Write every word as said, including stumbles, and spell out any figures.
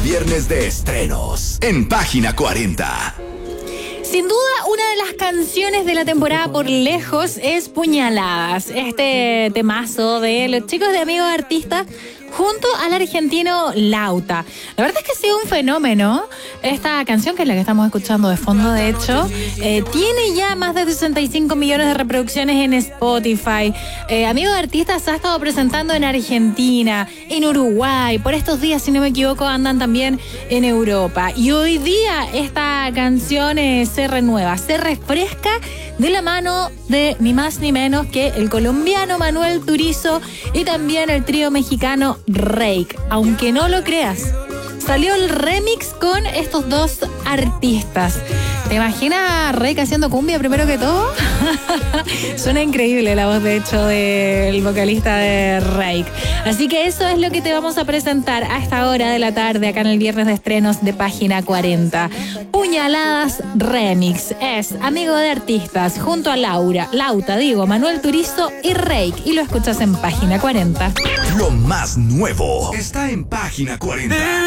viernes de estrenos en Página cuarenta. Sin duda, una de las canciones de la temporada por lejos es Puñaladas. Este temazo de los chicos de Amigos de Artistas junto al argentino Lauta. La verdad es que ha sido un fenómeno. Esta canción, que es la que estamos escuchando de fondo, de hecho, eh, tiene ya más de sesenta y cinco millones de reproducciones en Spotify. Eh, Amigos de Artistas se ha estado presentando en Argentina, en Uruguay. Por estos días, si no me equivoco, andan también en Europa. Y hoy día esta canción eh, se renueva, se refresca de la mano de ni más ni menos que el colombiano Manuel Turizo y también el trío mexicano Reik. Aunque no lo creas, salió el remix con estos dos artistas. ¿Te imaginas Reik haciendo cumbia primero que todo? Suena increíble la voz, de hecho, del vocalista de Reik. Así que eso es lo que te vamos a presentar a esta hora de la tarde, acá en el viernes de estrenos de Página cuarenta. Puñaladas Remix es Amigo de Artistas junto a Laura, Lauta, digo, Manuel Turizo y Reik. Y lo escuchas en Página cuarenta. Lo más nuevo está en Página cuarenta.